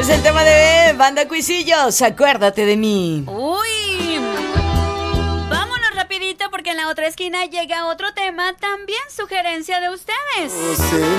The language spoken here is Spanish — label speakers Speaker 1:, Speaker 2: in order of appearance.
Speaker 1: Es el tema de Banda Cuisillos, acuérdate de mí.
Speaker 2: Uy, vámonos rapidito porque en la otra esquina llega otro tema, también sugerencia de ustedes.